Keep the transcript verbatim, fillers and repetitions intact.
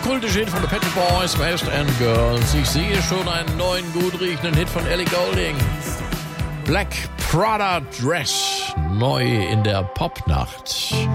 kultische Hit von den Pet Boys, West End Girls. Ich sehe schon einen neuen, gut riechenden Hit von Ellie Goulding. Black Prada Dress, neu in der Popnacht.